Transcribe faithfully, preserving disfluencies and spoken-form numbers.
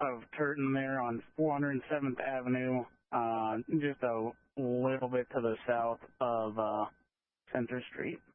of Turton there on four hundred seventh Avenue, uh, just a little bit to the south of uh, Center Street.